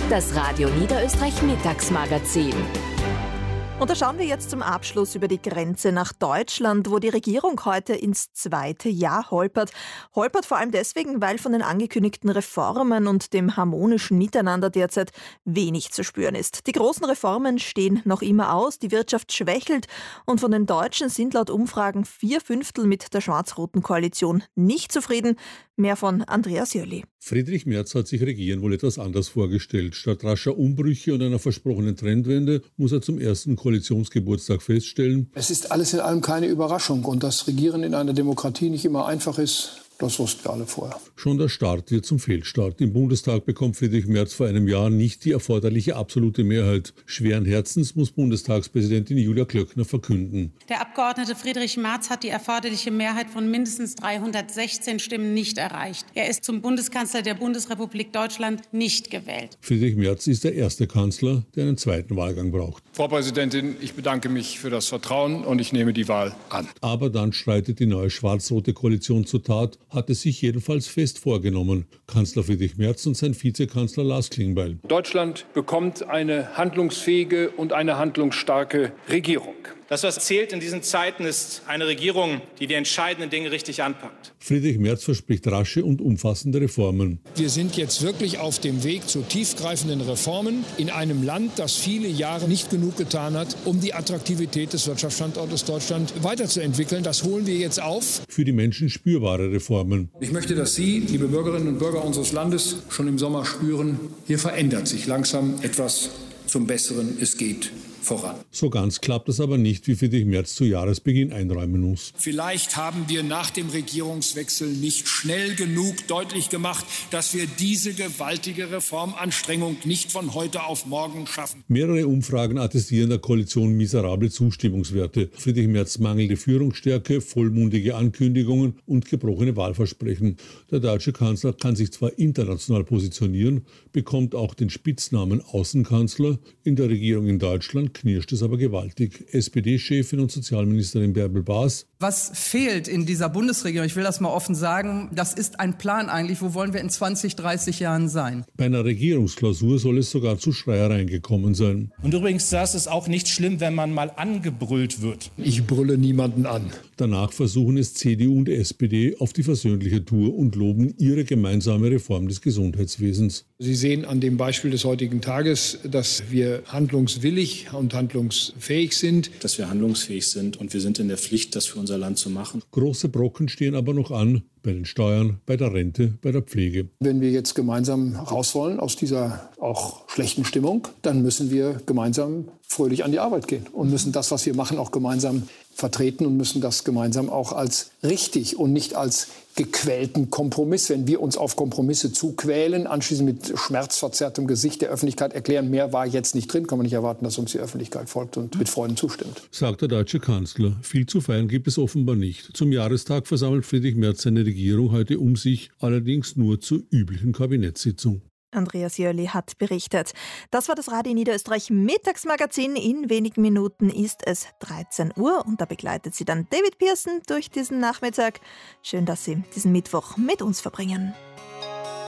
Das Radio Niederösterreich Mittagsmagazin. Und da schauen wir jetzt zum Abschluss über die Grenze nach Deutschland, wo die Regierung heute ins zweite Jahr holpert. Holpert vor allem deswegen, weil von den angekündigten Reformen und dem harmonischen Miteinander derzeit wenig zu spüren ist. Die großen Reformen stehen noch immer aus, die Wirtschaft schwächelt und von den Deutschen sind laut Umfragen 4/5 mit der schwarz-roten Koalition nicht zufrieden. Mehr von Andreas Jöli. Friedrich Merz hat sich Regieren wohl etwas anders vorgestellt. Statt rascher Umbrüche und einer versprochenen Trendwende muss er zum ersten Koalitionsgeburtstag feststellen: Es ist alles in allem keine Überraschung. Und dass Regieren in einer Demokratie nicht immer einfach ist, das wussten wir alle vorher. Schon der Start wird zum Fehlstart. Im Bundestag bekommt Friedrich Merz vor einem Jahr nicht die erforderliche absolute Mehrheit. Schweren Herzens muss Bundestagspräsidentin Julia Klöckner verkünden: Der Abgeordnete Friedrich Merz hat die erforderliche Mehrheit von mindestens 316 Stimmen nicht erreicht. Er ist zum Bundeskanzler der Bundesrepublik Deutschland nicht gewählt. Friedrich Merz ist der erste Kanzler, der einen zweiten Wahlgang braucht. Frau Präsidentin, ich bedanke mich für das Vertrauen und ich nehme die Wahl an. Aber dann schreitet die neue schwarz-rote Koalition zur Tat, hat es sich jedenfalls fest vorgenommen. Kanzler Friedrich Merz und sein Vizekanzler Lars Klingbeil. Deutschland bekommt eine handlungsfähige und eine handlungsstarke Regierung. Das, was zählt in diesen Zeiten, ist eine Regierung, die die entscheidenden Dinge richtig anpackt. Friedrich Merz verspricht rasche und umfassende Reformen. Wir sind jetzt wirklich auf dem Weg zu tiefgreifenden Reformen in einem Land, das viele Jahre nicht genug getan hat, um die Attraktivität des Wirtschaftsstandortes Deutschland weiterzuentwickeln. Das holen wir jetzt auf. Für die Menschen spürbare Reformen. Ich möchte, dass Sie, liebe Bürgerinnen und Bürger unseres Landes, schon im Sommer spüren, hier verändert sich langsam etwas zum Besseren. Es geht voran. So ganz klappt es aber nicht, wie Friedrich Merz zu Jahresbeginn einräumen muss. Vielleicht haben wir nach dem Regierungswechsel nicht schnell genug deutlich gemacht, dass wir diese gewaltige Reformanstrengung nicht von heute auf morgen schaffen. Mehrere Umfragen attestieren der Koalition miserable Zustimmungswerte. Friedrich Merz mangelnde Führungsstärke, vollmundige Ankündigungen und gebrochene Wahlversprechen. Der deutsche Kanzler kann sich zwar international positionieren, bekommt auch den Spitznamen Außenkanzler. In der Regierung in Deutschland knirscht es aber gewaltig. SPD-Chefin und Sozialministerin Bärbel Baas: Was fehlt in dieser Bundesregierung, ich will das mal offen sagen, das ist ein Plan eigentlich, wo wollen wir in 20, 30 Jahren sein? Bei einer Regierungsklausur soll es sogar zu Schreiereien gekommen sein. Und übrigens, das ist auch nicht schlimm, wenn man mal angebrüllt wird. Ich brülle niemanden an. Danach versuchen es CDU und SPD auf die versöhnliche Tour und loben ihre gemeinsame Reform des Gesundheitswesens. Sie sehen an dem Beispiel des heutigen Tages, dass wir handlungswillig und handlungsfähig sind. Dass wir handlungsfähig sind und wir sind in der Pflicht, das für unser Land zu machen. Große Brocken stehen aber noch an. Bei den Steuern, bei der Rente, bei der Pflege. Wenn wir jetzt gemeinsam raus wollen aus dieser auch schlechten Stimmung, dann müssen wir gemeinsam fröhlich an die Arbeit gehen und müssen das, was wir machen, auch gemeinsam vertreten und müssen das gemeinsam auch als richtig und nicht als gequälten Kompromiss, wenn wir uns auf Kompromisse zuquälen, anschließend mit schmerzverzerrtem Gesicht der Öffentlichkeit erklären, mehr war jetzt nicht drin, kann man nicht erwarten, dass uns die Öffentlichkeit folgt und mit Freuden zustimmt. Sagt der deutsche Kanzler. Viel zu feiern gibt es offenbar nicht. Zum Jahrestag versammelt Friedrich Merz seine Regierung heute um sich, allerdings nur zur üblichen Kabinettssitzung. Andreas Jöli hat berichtet. Das war das Radio Niederösterreich Mittagsmagazin. In wenigen Minuten ist es 13 Uhr und da begleitet Sie dann David Pearson durch diesen Nachmittag. Schön, dass Sie diesen Mittwoch mit uns verbringen.